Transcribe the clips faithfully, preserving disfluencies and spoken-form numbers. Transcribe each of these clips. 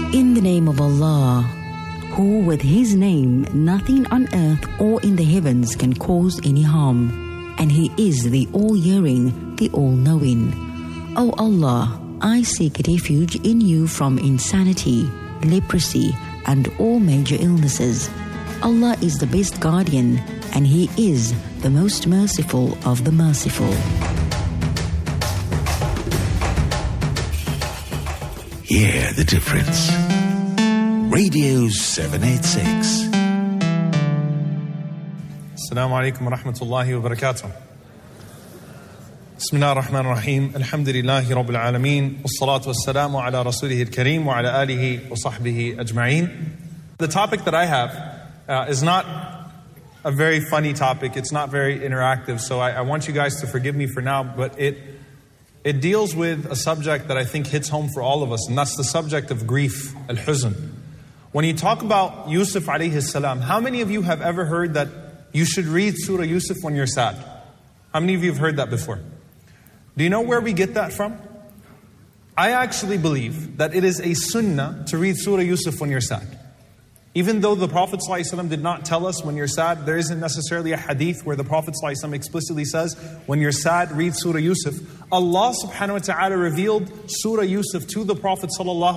In the name of Allah, who with His name nothing on earth or in the heavens can cause any harm, and He is the all-hearing, the all-knowing. O Allah, I seek refuge in You from insanity, leprosy, and all major illnesses. Allah is the best guardian, and He is the most merciful of the merciful. Hear the difference. Radio seven eighty-six. Assalamu alaikum wa rahmatullahi wa barakatuh. Bismillah ar-Rahman ar-Rahim. Alhamdulillahi Rabbil Alameen. Wassalatu wassalamu ala Rasulihi al-Kareem wa ala alihi wa sahbihi ajma'een. The topic that I have uh, is not a very funny topic. It's not very interactive. So I, I want you guys to forgive me for now, but it It deals with a subject that I think hits home for all of us, and that's the subject of grief, al-huzn. When you talk about Yusuf alayhi salam, how many of you have ever heard that you should read Surah Yusuf when you're sad? How many of you have heard that before? Do you know where we get that from? I actually believe that it is a sunnah to read Surah Yusuf when you're sad. Even though the Prophet ﷺ did not tell us when you're sad, there isn't necessarily a hadith where the Prophet ﷺ explicitly says, when you're sad, read Surah Yusuf. Allah subhanahu wa ta'ala revealed Surah Yusuf to the Prophet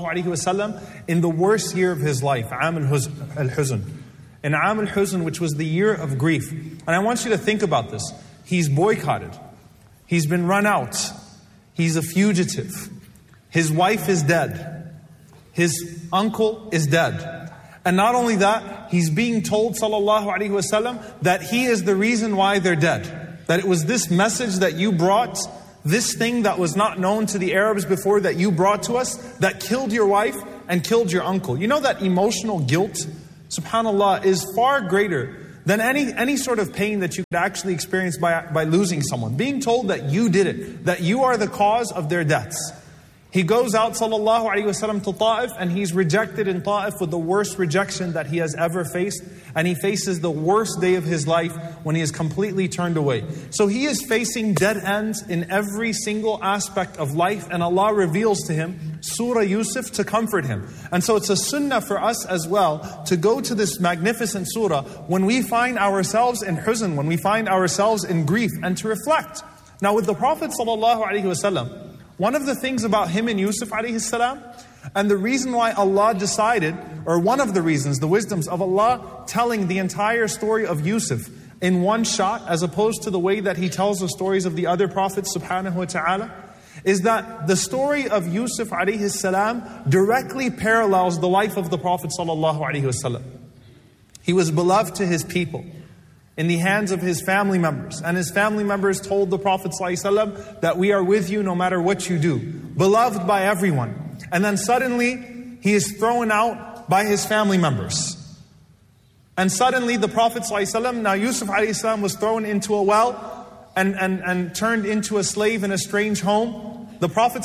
ﷺ in the worst year of his life, Aam al-Huzn. In Aam al-Huzn, which was the year of grief. And I want you to think about this. He's boycotted. He's been run out. He's a fugitive. His wife is dead. His uncle is dead. And not only that, he's being told, sallallahu alaihi wasallam, that he is the reason why they're dead. That it was this message that you brought, this thing that was not known to the Arabs before that you brought to us, that killed your wife and killed your uncle. You know that emotional guilt, subhanAllah, is far greater than any, any sort of pain that you could actually experience by, by losing someone. Being told that you did it, that you are the cause of their deaths. He goes out, sallallahu alaihi wasallam, to Ta'if, and he's rejected in Ta'if with the worst rejection that he has ever faced. And he faces the worst day of his life when he is completely turned away. So he is facing dead ends in every single aspect of life, and Allah reveals to him Surah Yusuf to comfort him. And so it's a sunnah for us as well to go to this magnificent surah when we find ourselves in huzn, when we find ourselves in grief, and to reflect. Now with the Prophet sallallahu alaihi wasallam, one of the things about him and Yusuf alayhi salam, and the reason why Allah decided, or one of the reasons, the wisdoms of Allah telling the entire story of Yusuf in one shot, as opposed to the way that He tells the stories of the other prophets subhanahu wa ta'ala, is that the story of Yusuf alayhi salam directly parallels the life of the Prophet sallallahu alayhi wasallam. He was beloved to his people, in the hands of his family members. And his family members told the Prophet ﷺ that we are with you no matter what you do. Beloved by everyone. And then suddenly he is thrown out by his family members. And suddenly the Prophet ﷺ, now Yusuf ﷺ was thrown into a well and, and, and turned into a slave in a strange home. The Prophet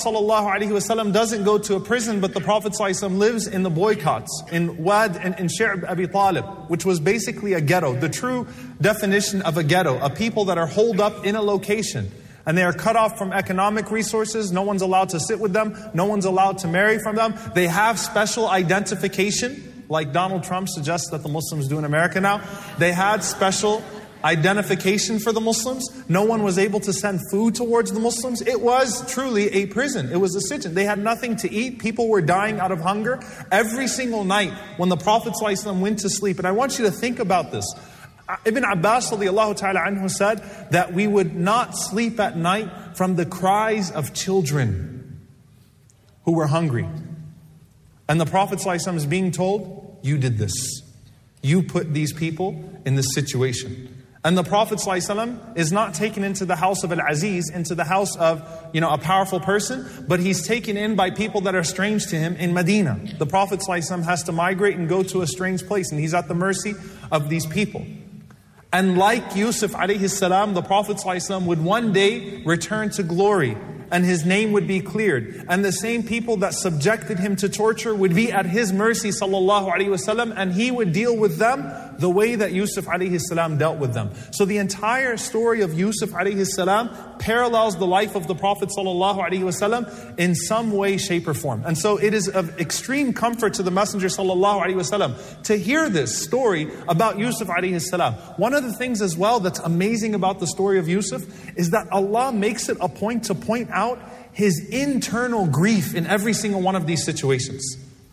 ﷺ doesn't go to a prison, but the Prophet ﷺ lives in the boycotts, in Wad and in Shi'b Abi Talib, which was basically a ghetto. The true definition of a ghetto, a people that are holed up in a location. And they are cut off from economic resources. No one's allowed to sit with them. No one's allowed to marry from them. They have special identification, like Donald Trump suggests that the Muslims do in America now. They had special identification for the Muslims. No one was able to send food towards the Muslims. It was truly a prison. It was a sijn. They had nothing to eat. People were dying out of hunger. Every single night when the Prophet ﷺ went to sleep, and I want you to think about this. Ibn Abbas radiallahu ta'ala anhu said that we would not sleep at night from the cries of children who were hungry. And the Prophet ﷺ is being told, you did this. You put these people in this situation. And the Prophet ﷺ is not taken into the house of Al-Aziz, into the house of, you know, a powerful person, but he's taken in by people that are strange to him in Medina. The Prophet ﷺ has to migrate and go to a strange place, and he's at the mercy of these people. And like Yusuf alayhi salam, the Prophet ﷺ would one day return to glory and his name would be cleared. And the same people that subjected him to torture would be at his mercy, sallallahu alaihi wasallam, and he would deal with them the way that Yusuf alayhi salam dealt with them. So the entire story of Yusuf alayhi salam parallels the life of the Prophet sallallahu alaihi wasallam in some way, shape or form. And so it is of extreme comfort to the Messenger sallallahu alaihi wasallam to hear this story about Yusuf alayhi salam. One of the things as well that's amazing about the story of Yusuf is that Allah makes it a point to point out his internal grief in every single one of these situations.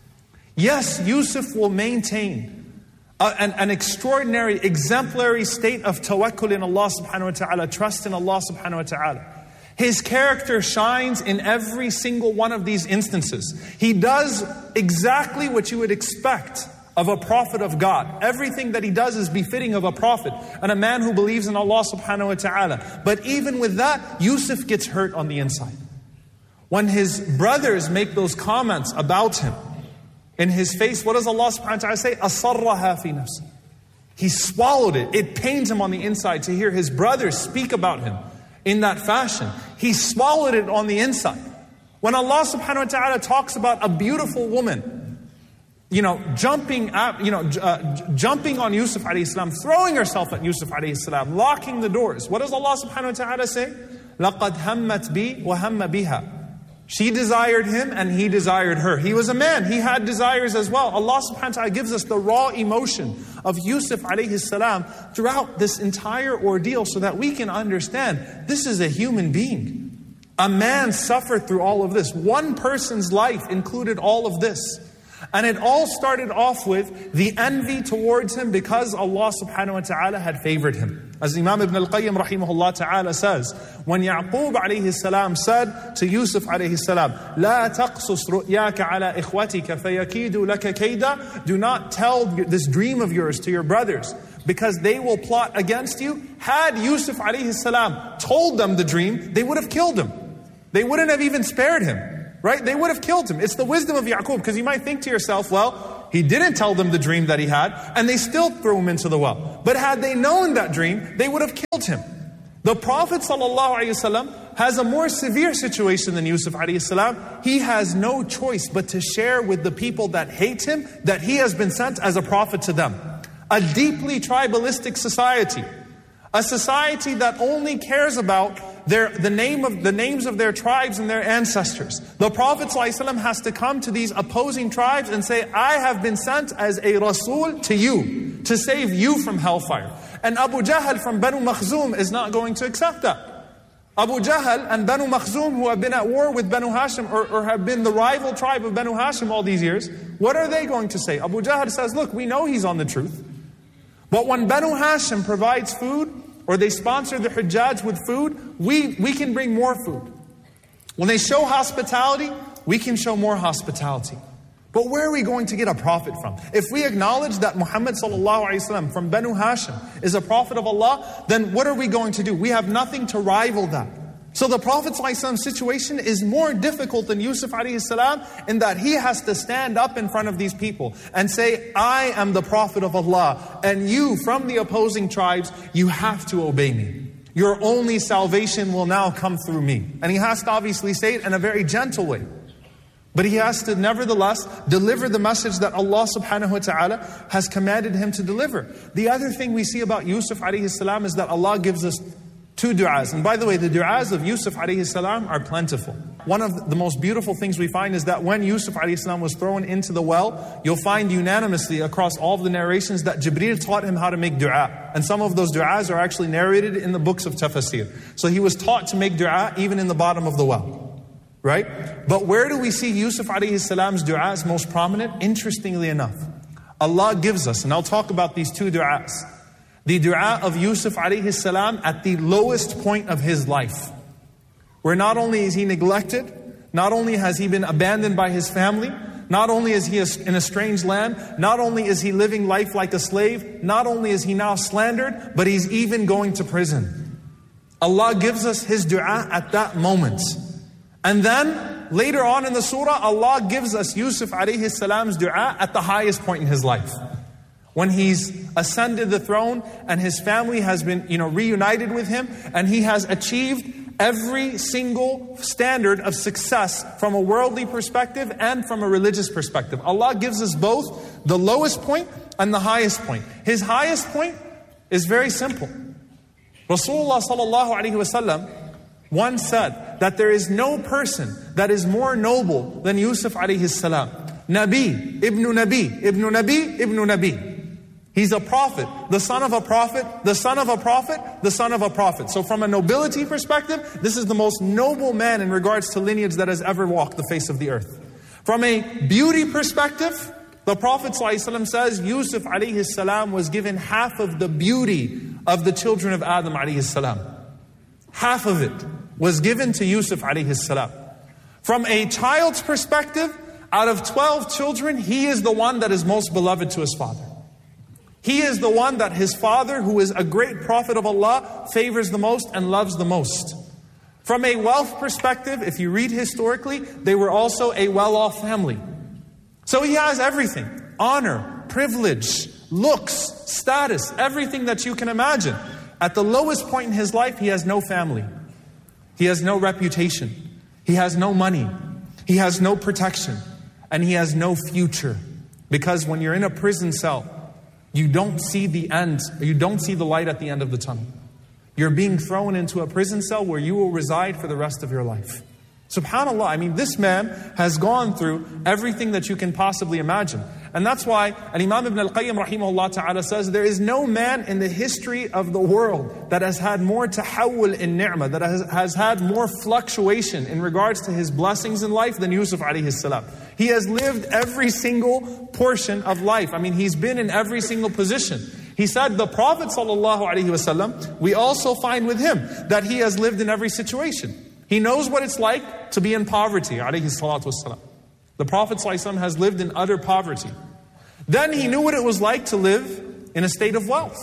Yes, Yusuf will maintain Uh, an, an extraordinary, exemplary state of tawakkul in Allah subhanahu wa ta'ala, trust in Allah subhanahu wa ta'ala. His character shines in every single one of these instances. He does exactly what you would expect of a prophet of God. Everything that he does is befitting of a prophet and a man who believes in Allah subhanahu wa ta'ala. But even with that, Yusuf gets hurt on the inside. When his brothers make those comments about him, in his face, what does Allah subhanahu wa ta'ala say? أَصَرَّهَا فِي نَفْسِ. He swallowed it. It pains him on the inside to hear his brothers speak about him in that fashion. He swallowed it on the inside. When Allah subhanahu wa ta'ala talks about a beautiful woman, you know, jumping up, you know, uh, jumping on Yusuf alayhi salam, throwing herself at Yusuf alayhi salam, locking the doors. What does Allah subhanahu wa ta'ala say? لَقَدْ هَمَّتْ بِي وَهَمَّ بِهَا. She desired him and he desired her. He was a man. He had desires as well. Allah subhanahu wa ta'ala gives us the raw emotion of Yusuf alayhi salam throughout this entire ordeal so that we can understand this is a human being. A man suffered through all of this. One person's life included all of this. And it all started off with the envy towards him because Allah subhanahu wa ta'ala had favored him. As Imam Ibn al-Qayyim rahimahullah ta'ala says, when Ya'qub alayhi salam said to Yusuf alayhi salam, لا تقصص رؤياك على إخوتك فيكيدوا لك كيدا, do not tell this dream of yours to your brothers because they will plot against you. Had Yusuf alayhi salam told them the dream, they would have killed him. They wouldn't have even spared him. Right? They would have killed him. It's the wisdom of Ya'qub, because you might think to yourself, well, he didn't tell them the dream that he had, and they still threw him into the well. But had they known that dream, they would have killed him. The Prophet ﷺ has a more severe situation than Yusuf alayhi salam. He has no choice but to share with the people that hate him that he has been sent as a prophet to them. A deeply tribalistic society. A society that only cares about their, the name of the names of their tribes and their ancestors. The Prophet ﷺ has to come to these opposing tribes and say, I have been sent as a Rasul to you, to save you from hellfire. And Abu Jahl from Banu Makhzum is not going to accept that. Abu Jahl and Banu Makhzum, who have been at war with Banu Hashim, or, or have been the rival tribe of Banu Hashim all these years, what are they going to say? Abu Jahl says, look, we know he's on the truth. But when Banu Hashim provides food, or they sponsor the Hujjaj with food, we, we can bring more food. When they show hospitality, we can show more hospitality. But where are we going to get a prophet from? If we acknowledge that Muhammad sallallahu alaihi wasallam from Banu Hashim is a prophet of Allah, then what are we going to do? We have nothing to rival that. So the Prophet ﷺ's situation is more difficult than Yusuf alayhi salam in that he has to stand up in front of these people and say, I am the Prophet of Allah, and you from the opposing tribes, you have to obey me. Your only salvation will now come through me. And he has to obviously say it in a very gentle way. But he has to nevertheless deliver the message that Allah subhanahu wa ta'ala has commanded him to deliver. The other thing we see about Yusuf alayhi salam is that Allah gives us two du'as. And by the way, the du'as of Yusuf alayhi salam are plentiful. One of the most beautiful things we find is that when Yusuf alayhi salam was thrown into the well, you'll find unanimously across all of the narrations that Jibreel taught him how to make du'a. And some of those du'as are actually narrated in the books of tafsir. So he was taught to make du'a even in the bottom of the well. Right? But where do we see Yusuf alayhi salam's du'as most prominent? Interestingly enough, Allah gives us, and I'll talk about these two du'as. The dua of Yusuf alayhi salam at the lowest point of his life. Where not only is he neglected, not only has he been abandoned by his family, not only is he in a strange land, not only is he living life like a slave, not only is he now slandered, but he's even going to prison. Allah gives us his dua at that moment. And then later on in the surah, Allah gives us Yusuf alayhi salam's dua at the highest point in his life. When he's ascended the throne and his family has been, you know, reunited with him, and he has achieved every single standard of success from a worldly perspective and from a religious perspective. Allah gives us both the lowest point and the highest point. His highest point is very simple. Rasulullah sallallahu alaihi wasallam once said that there is no person that is more noble than Yusuf alayhi salam. Nabi, ibn Nabi, ibn Nabi, ibn Nabi. He's a prophet, the son of a prophet, the son of a prophet, the son of a prophet. So from a nobility perspective, this is the most noble man in regards to lineage that has ever walked the face of the earth. From a beauty perspective, the Prophet ﷺ says Yusuf alayhi salam was given half of the beauty of the children of Adam alayhi salam. Half of it was given to Yusuf alayhi salam. From a child's perspective, out of twelve children, he is the one that is most beloved to his father. He is the one that his father, who is a great prophet of Allah, favors the most and loves the most. From a wealth perspective, if you read historically, they were also a well-off family. So he has everything: honor, privilege, looks, status, everything that you can imagine. At the lowest point in his life, he has no family. He has no reputation. He has no money. He has no protection. And he has no future. Because when you're in a prison cell, you don't see the end, you don't see the light at the end of the tunnel. You're being thrown into a prison cell where you will reside for the rest of your life. SubhanAllah, I mean, this man has gone through everything that you can possibly imagine. And that's why Imam Ibn al-Qayyim rahimahullah ta'ala says, there is no man in the history of the world that has had more tahawul in ni'mah, that has, has had more fluctuation in regards to his blessings in life than Yusuf alayhi salam. He has lived every single portion of life. I mean, he's been in every single position. He said, the Prophet sallallahu alaihi wasallam, we also find with him that he has lived in every situation. He knows what it's like to be in poverty, alayhi salatu wasalam. The Prophet ﷺ has lived in utter poverty. Then he knew what it was like to live in a state of wealth.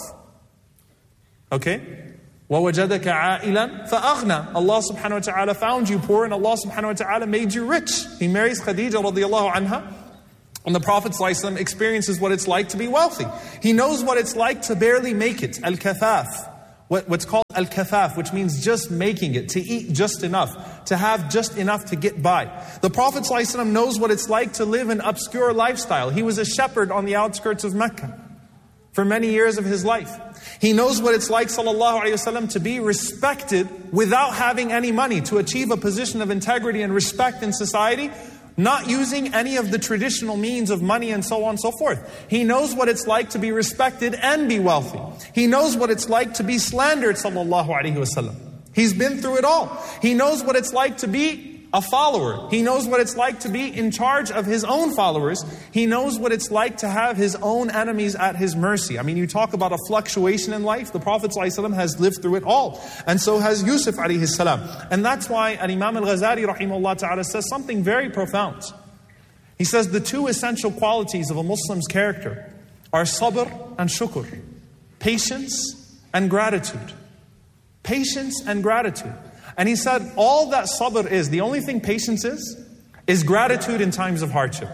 Okay? وَوَجَدَكَ عَائِلًا فَأَغْنَى. Allah subhanahu wa ta'ala found you poor and Allah subhanahu wa ta'ala made you rich. He marries Khadija radiallahu anha. And the Prophet ﷺ experiences what it's like to be wealthy. He knows what it's like to barely make it. Al-Kathaf. What, what's called al-kafaf, which means just making it, to eat just enough, to have just enough to get by. The Prophet ﷺ knows what it's like to live an obscure lifestyle. He was a shepherd on the outskirts of Mecca for many years of his life. He knows what it's like, sallallahu alayhi wasallam, to be respected without having any money, to achieve a position of integrity and respect in society, not using any of the traditional means of money and so on and so forth. He knows what it's like to be respected and be wealthy. He knows what it's like to be slandered, sallallahu alaihi wasallam. He's been through it all. He knows what it's like to be a follower. He knows what it's like to be in charge of his own followers. He knows what it's like to have his own enemies at his mercy. I mean, you talk about a fluctuation in life. The Prophet ﷺ has lived through it all. And so has Yusuf alayhi salam. And that's why Imam al-Ghazali rahimahullah ta'ala says something very profound. He says the two essential qualities of a Muslim's character are sabr and shukr. Patience and gratitude. Patience and gratitude. And he said, all that sabr is, the only thing patience is, is gratitude in times of hardship.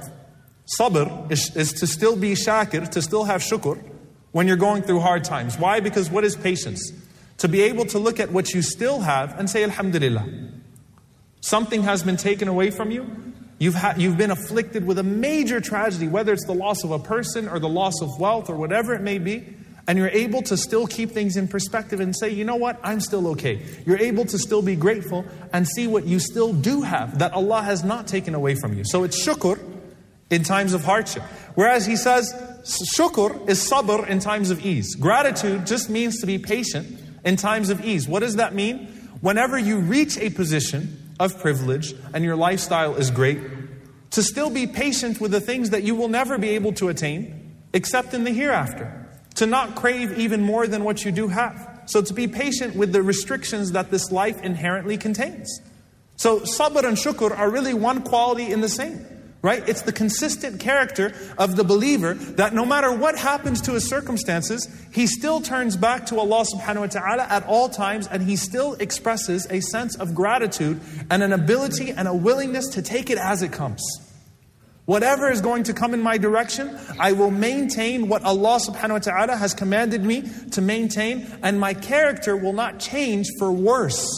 Sabr is, is to still be shakir, to still have shukr when you're going through hard times. Why? Because what is patience? To be able to look at what you still have and say, alhamdulillah. Something has been taken away from you. You've, ha- you've been afflicted with a major tragedy, whether it's the loss of a person or the loss of wealth or whatever it may be. And you're able to still keep things in perspective and say, you know what, I'm still okay. You're able to still be grateful and see what you still do have that Allah has not taken away from you. So it's shukr in times of hardship. Whereas he says, shukr is sabr in times of ease. Gratitude just means to be patient in times of ease. What does that mean? Whenever you reach a position of privilege and your lifestyle is great, to still be patient with the things that you will never be able to attain except in the hereafter. To not crave even more than what you do have. So to be patient with the restrictions that this life inherently contains. So sabr and shukr are really one quality in the same. Right? It's the consistent character of the believer that no matter what happens to his circumstances, he still turns back to Allah subhanahu wa ta'ala at all times, and he still expresses a sense of gratitude and an ability and a willingness to take it as it comes. Whatever is going to come in my direction, I will maintain what Allah subhanahu wa ta'ala has commanded me to maintain, and my character will not change for worse.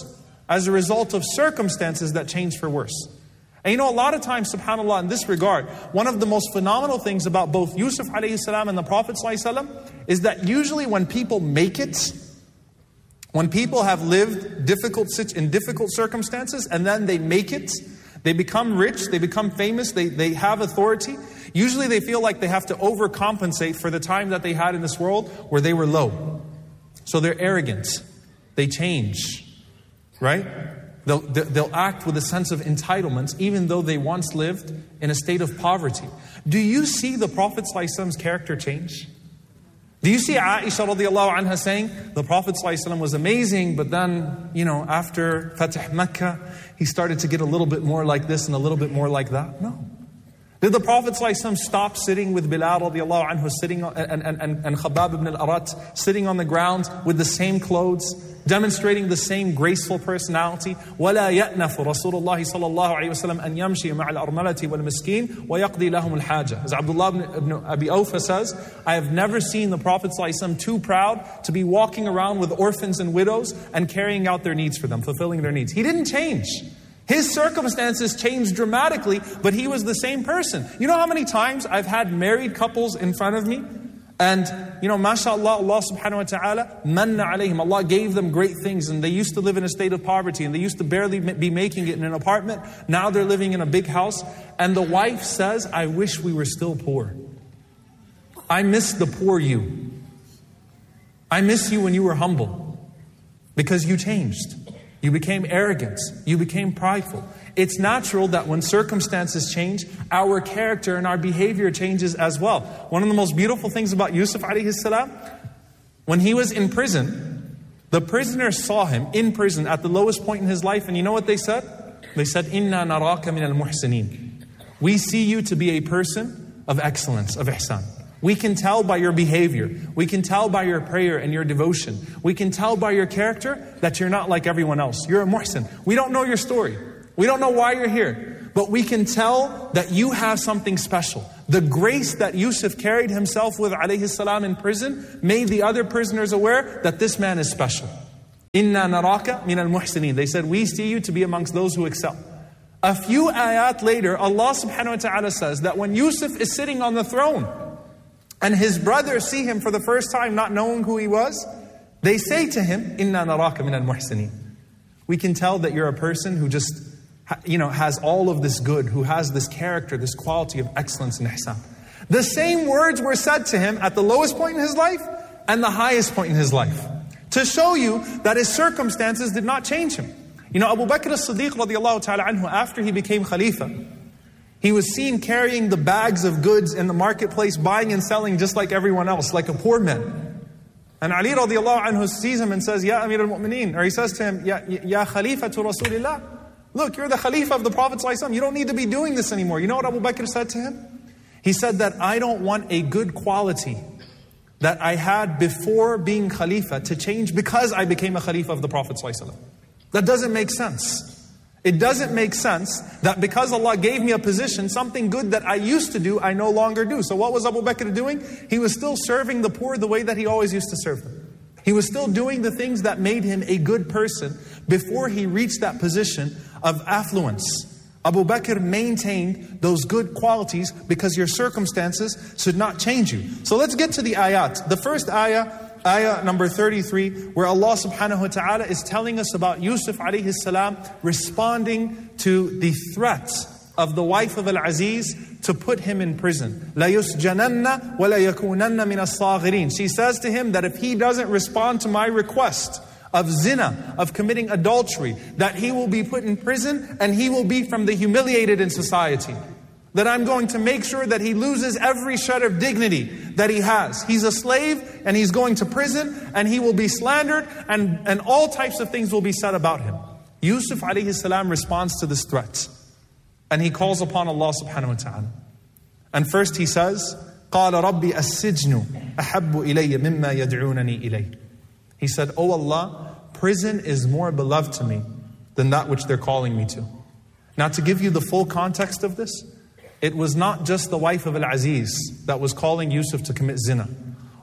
as a result of circumstances that changed for worse. And you know, a lot of times, subhanAllah, in this regard, one of the most phenomenal things about both Yusuf alayhi salam and the Prophet sallallahu alaihi wasallam is that usually when people make it, when people have lived difficult in difficult circumstances and then they make it, they become rich, they become famous, they, they have authority, usually they feel like they have to overcompensate for the time that they had in this world where they were low. So they're arrogant. They change, right? They'll, they'll act with a sense of entitlement even though they once lived in a state of poverty. Do you see the Prophet ﷺ's character change? Do you see Aisha radiallahu anha saying, the Prophet ﷺ was amazing, but then, you know, after Fatih Mecca, he started to get a little bit more like this and a little bit more like that? No. Did the Prophet ﷺ stop sitting with Bilal radiallahu anhu sitting on, and, and, and, and Khabbab ibn al-Arat sitting on the ground with the same clothes, demonstrating the same graceful personality? وَلَا يَأْنَفُ رَسُولُ اللَّهِ صَلَى اللَّهُ عَلَيْهِ وَسَلَّمْ أَنْ يَمْشِي مَعَ الْأَرْمَلَةِ وَالْمِسْكِينَ وَيَقْضِي لَهُمُ الْحَاجَةِ. As Abdullah ibn, ibn Abi Awfa says, I have never seen the Prophet ﷺ too proud to be walking around with orphans and widows and carrying out their needs for them, fulfilling their needs. He didn't change. His circumstances changed dramatically, but he was the same person. You know how many times I've had married couples in front of me? And, you know, mashallah, Allah subhanahu wa ta'ala, manna alayhim. Allah gave them great things, and they used to live in a state of poverty, and they used to barely be making it in an apartment. Now they're living in a big house. And the wife says, I wish we were still poor. I miss the poor you. I miss you when you were humble. Because you changed. You became arrogant. You became prideful. It's natural that when circumstances change, our character and our behavior changes as well. One of the most beautiful things about Yusuf alayhi salam, when he was in prison, the prisoners saw him in prison at the lowest point in his life, and you know what they said? They said, "Inna naraka min al-muhsinin." We see you to be a person of excellence, of ihsan. We can tell by your behavior. We can tell by your prayer and your devotion. We can tell by your character that you're not like everyone else. You're a muhsin. We don't know your story. We don't know why you're here. But we can tell that you have something special. The grace that Yusuf carried himself with alayhi salam in prison made the other prisoners aware that this man is special. Inna naraka min al-muhsinin. They said, we see you to be amongst those who excel. A few ayat later, Allah subhanahu wa ta'ala says that when Yusuf is sitting on the throne, and his brothers see him for the first time, not knowing who he was, they say to him, Inna naraka min al-muhsinin. We can tell that you're a person who just, you know, has all of this good, who has this character, this quality of excellence and ihsan. The same words were said to him at the lowest point in his life and the highest point in his life, to show you that his circumstances did not change him. You know, Abu Bakr as-Siddiq radiallahu ta'ala anhu, after he became Khalifa, he was seen carrying the bags of goods in the marketplace, buying and selling just like everyone else, like a poor man. And Ali radiallahu anhu sees him and says, Ya Amir al-Mu'mineen, or he says to him, Ya, ya Khalifa to Rasulillah. Look, you're the Khalifa of the Prophet ﷺ. You don't need to be doing this anymore. You know what Abu Bakr said to him? He said that I don't want a good quality that I had before being Khalifa to change because I became a Khalifa of the Prophet ﷺ. That doesn't make sense. It doesn't make sense that because Allah gave me a position, something good that I used to do, I no longer do. So what was Abu Bakr doing? He was still serving the poor the way that he always used to serve them. He was still doing the things that made him a good person before he reached that position of affluence. Abu Bakr maintained those good qualities because your circumstances should not change you. So let's get to the ayat. The first ayah, ayah number thirty-three, where Allah subhanahu wa ta'ala is telling us about Yusuf alayhi salam responding to the threat of the wife of Al-Aziz to put him in prison. لَا يُسْجَنَنَّ وَلَا يَكُونَنَّ مِنَ الصَّاغِرِينَ. She says to him that if he doesn't respond to my request of zina, of committing adultery, that he will be put in prison and he will be from the humiliated in society. That I'm going to make sure that he loses every shred of dignity that he has. He's a slave and he's going to prison and he will be slandered and, and all types of things will be said about him. Yusuf alayhi salam responds to this threat and he calls upon Allah subhanahu wa ta'ala. And first he says, قَالَ رَبِّي السِّجْنُ أَحَبُّ إِلَيَّ مِمَّا يَدْعُونَنِي إِلَيْهِ. He said, Oh Allah, prison is more beloved to me than that which they're calling me to. Now to give you the full context of this, it was not just the wife of Al-Aziz that was calling Yusuf to commit zina.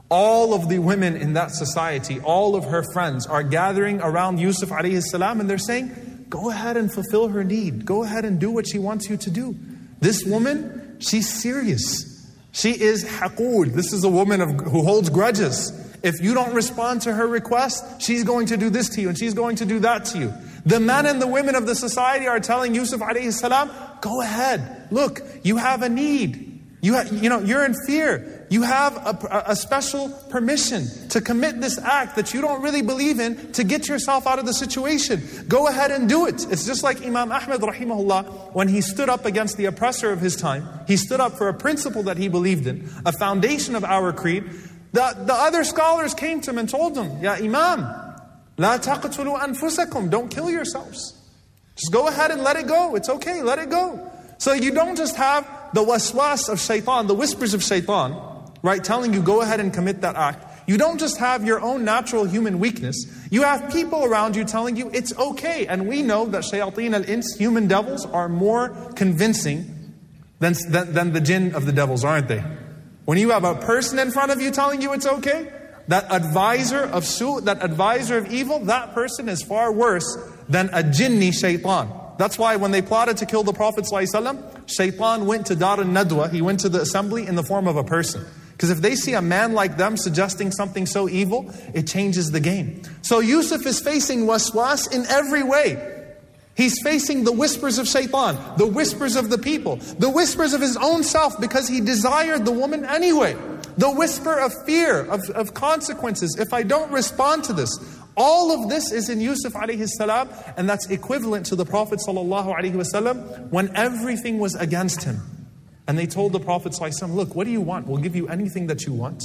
All of the women in that society, all of her friends are gathering around Yusuf alayhi salam and they're saying, go ahead and fulfill her need. Go ahead and do what she wants you to do. This woman, she's serious. She is haqud. This is a woman of, who holds grudges. If you don't respond to her request, she's going to do this to you and she's going to do that to you. The men and the women of the society are telling Yusuf alayhi salam, go ahead. Look, you have a need. You, ha you know, you're in fear. You have a, a special permission to commit this act that you don't really believe in to get yourself out of the situation. Go ahead and do it. It's just like Imam Ahmad rahimahullah, when he stood up against the oppressor of his time, he stood up for a principle that he believed in, a foundation of our creed. The, the other scholars came to him and told him, Ya Imam, la taqtulu anfusakum, don't kill yourselves. Just go ahead and let it go. It's okay, let it go. So you don't just have the waswas of shaitan, the whispers of shaitan, right, telling you go ahead and commit that act. You don't just have your own natural human weakness. You have people around you telling you it's okay. And we know that shayateen al-ins, human devils, are more convincing than, than, than the jinn of the devils, aren't they? When you have a person in front of you telling you it's okay, that advisor of su, that advisor of evil, that person is far worse than a jinni shaitan. That's why when they plotted to kill the Prophet ﷺ, shaitan went to Dar al-Nadwa, he went to the assembly in the form of a person. Because if they see a man like them suggesting something so evil, it changes the game. So Yusuf is facing waswas in every way. He's facing the whispers of shaitan, the whispers of the people, the whispers of his own self because he desired the woman anyway. The whisper of fear, of, of consequences. If I don't respond to this, all of this is in Yusuf alayhi salam, and that's equivalent to the Prophet sallallahu alaihi wasallam when everything was against him. And they told the Prophet sallallahu alaihi wasallam, look, what do you want? We'll give you anything that you want.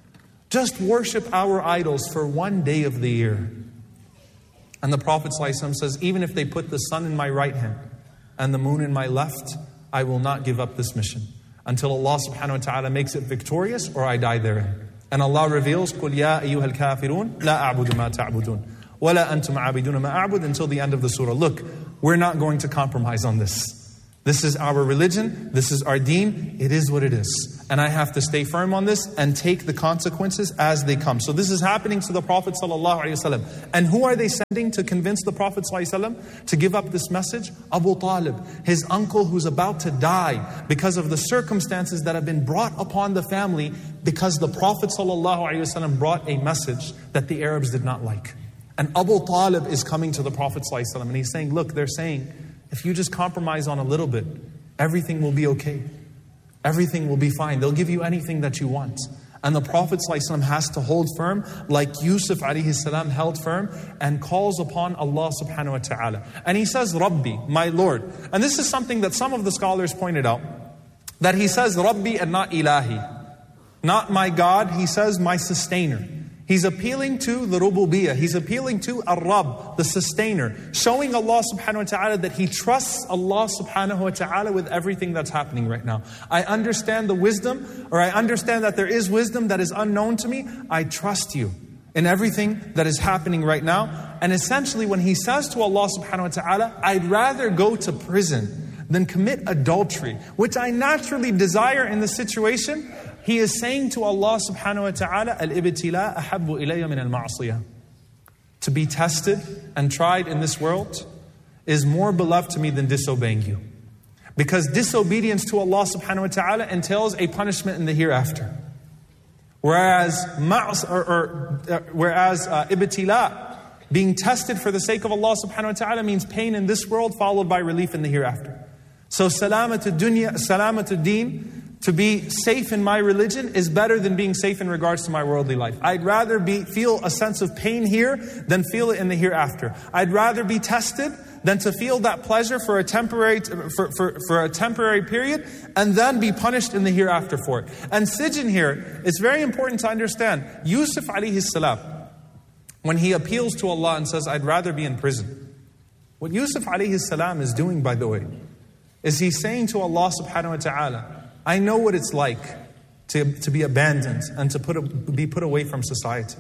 Just worship our idols for one day of the year. And the Prophet sallallahu alaihi wasallam says, even if they put the sun in my right hand and the moon in my left, I will not give up this mission until Allah subhanahu wa ta'ala makes it victorious or I die therein. And Allah reveals, قُلْ يَا أَيُّهَا الْكَافِرُونَ لَا أَعْبُدُ مَا تَعْبُدُونَ وَلَا أَنْتُمْ عَابِدُونَ مَا أَعْبُدُ until the end of the surah. Look, we're not going to compromise on this. This is our religion. This is our deen. It is what it is. And I have to stay firm on this and take the consequences as they come. So this is happening to the Prophet ﷺ. And who are they sending to convince the Prophet ﷺ to give up this message? Abu Talib, his uncle who's about to die because of the circumstances that have been brought upon the family because the Prophet ﷺ brought a message that the Arabs did not like. And Abu Talib is coming to the Prophet ﷺ and he's saying, look, they're saying, if you just compromise on a little bit, everything will be okay. Everything will be fine. They'll give you anything that you want. And the Prophet ﷺ has to hold firm like Yusuf alayhi salam held firm and calls upon Allah subhanahu wa ta'ala. And he says, Rabbi, my Lord. And this is something that some of the scholars pointed out. That he says Rabbi and not Ilahi. Not my God, he says my sustainer. He's appealing to the rububiyyah. He's appealing to Ar-Rabb, the sustainer. Showing Allah subhanahu wa ta'ala that he trusts Allah subhanahu wa ta'ala with everything that's happening right now. I understand the wisdom, or I understand that there is wisdom that is unknown to me. I trust you in everything that is happening right now. And essentially when he says to Allah subhanahu wa ta'ala, I'd rather go to prison than commit adultery, which I naturally desire in the situation, he is saying to Allah subhanahu wa ta'ala, Al-ibtila ahabbu ilayya min al-ma'asiyah. To be tested and tried in this world is more beloved to me than disobeying you. Because disobedience to Allah subhanahu wa ta'ala entails a punishment in the hereafter. Whereas, or, or, uh, whereas uh, ibtila, being tested for the sake of Allah subhanahu wa ta'ala, means pain in this world followed by relief in the hereafter. So salamatul dunya, salamatul deen, to be safe in my religion is better than being safe in regards to my worldly life. I'd rather be feel a sense of pain here than feel it in the hereafter. I'd rather be tested than to feel that pleasure for a temporary for, for, for a temporary period and then be punished in the hereafter for it. And sijn here, it's very important to understand. Yusuf alayhi salam, when he appeals to Allah and says, I'd rather be in prison. What Yusuf alayhi salam is doing, by the way, is he's saying to Allah subhanahu wa ta'ala, I know what it's like to, to be abandoned and to put a, be put away from society.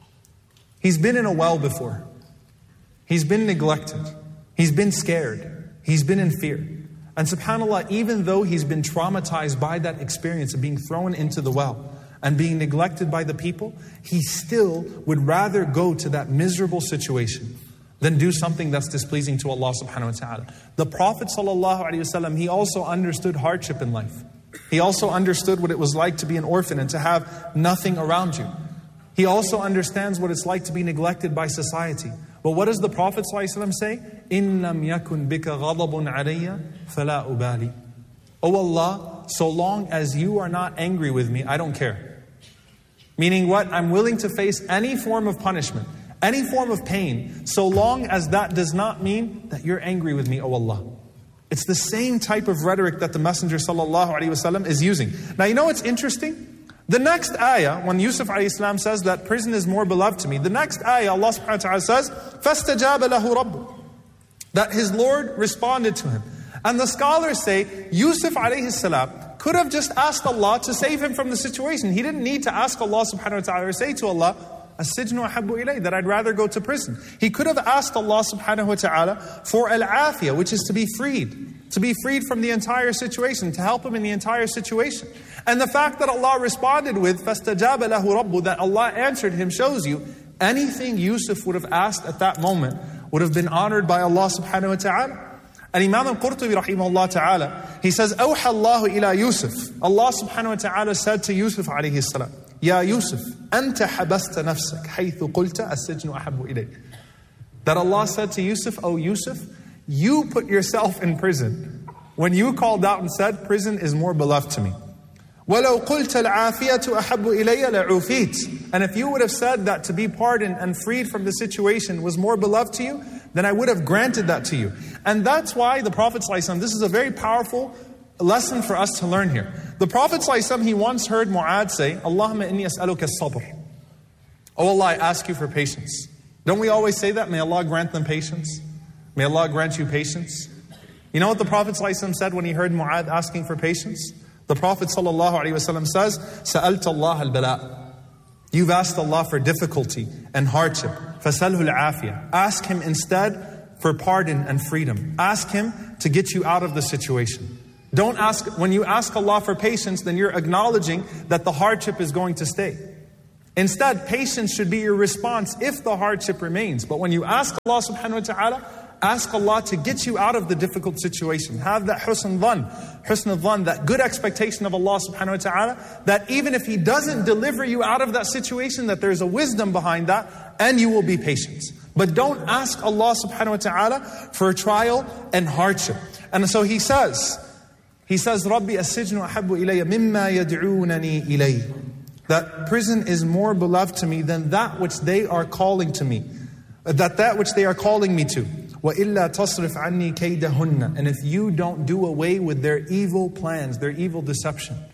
He's been in a well before. He's been neglected. He's been scared. He's been in fear. And subhanAllah, even though he's been traumatized by that experience of being thrown into the well and being neglected by the people, he still would rather go to that miserable situation than do something that's displeasing to Allah subhanahu wa ta'ala. The Prophet sallallahu alaihi wasallam, he also understood hardship in life. He also understood what it was like to be an orphan and to have nothing around you. He also understands what it's like to be neglected by society. But what does the Prophet ﷺ say? إِن لَمْ يَكُنْ بِكَ غَضَبٌ عَلَيَّ فَلَا أُبَالِي. Oh Allah, so long as you are not angry with me, I don't care. Meaning what? I'm willing to face any form of punishment, any form of pain, so long as that does not mean that you're angry with me, oh Allah. It's the same type of rhetoric that the Messenger ﷺ is using. Now you know what's interesting? The next ayah, when Yusuf ﷺ says that prison is more beloved to me, the next ayah, Allah subhanahu wa ta'ala says, فَاسْتَجَابَ لَهُ رَبُّهُ, that his Lord responded to him. And the scholars say, Yusuf ﷺ could have just asked Allah to save him from the situation. He didn't need to ask Allah subhanahu wa ta'ala or say to Allah, السجن أحب إلي, that I'd rather go to prison. He could have asked Allah subhanahu wa ta'ala for al-afiyah, which is to be freed. To be freed from the entire situation, to help him in the entire situation. And the fact that Allah responded with فَاسْتَجَابَ لَهُ رَبُّ, that Allah answered him, shows you anything Yusuf would have asked at that moment would have been honored by Allah subhanahu wa ta'ala. And Imam al-Qurtubi rahimahullah ta'ala, he says, أوحى الله إلى يوسف. Allah subhanahu wa ta'ala said to Yusuf alayhi salam, Ya Yusuf, أنت حبست نفسك حيث قلت السجن أحب إليك. That Allah said to Yusuf, oh Yusuf, you put yourself in prison when you called out and said, prison is more beloved to me. وَلَوْ قُلْتَ الْعَافِيَةُ أَحَبُّ إِلَيَّ لَعُوفِيتَ. And if you would have said that to be pardoned and freed from the situation was more beloved to you, then I would have granted that to you. And that's why the Prophet ﷺ, this is a very powerful lesson for us to learn here. The Prophet ﷺ, he once heard Mu'adh say, Allahumma inni as'aluka as-sabr. Oh Allah, I ask you for patience. Don't we always say that? May Allah grant them patience. May Allah grant you patience. You know what the Prophet ﷺ said when he heard Mu'adh asking for patience? The Prophet ﷺ says, سَأَلْتَ اللَّهَ الْبَلَاءَ. You've asked Allah for difficulty and hardship. فَسَلْهُ الْعَافِيَةِ. Ask Him instead for pardon and freedom. Ask Him to get you out of the situation. Don't ask, when you ask Allah for patience, then you're acknowledging that the hardship is going to stay. Instead, patience should be your response if the hardship remains. But when you ask Allah subhanahu wa ta'ala, ask Allah to get you out of the difficult situation. Have that husn dhan, husn dhan, that good expectation of Allah subhanahu wa ta'ala, that even if He doesn't deliver you out of that situation, that there's a wisdom behind that, and you will be patient. But don't ask Allah subhanahu wa ta'ala for trial and hardship. And so He says, He says, Rabbi as-sijnu ahabbu ilayya mimma yad'unani ilayh. That prison is more beloved to me than that which they are calling to me. That that which they are calling me to. وَإِلَّا تَصْرِفْ عَنِّي كَيْدَهُنَّ. And if you don't do away with their evil plans, their evil deception.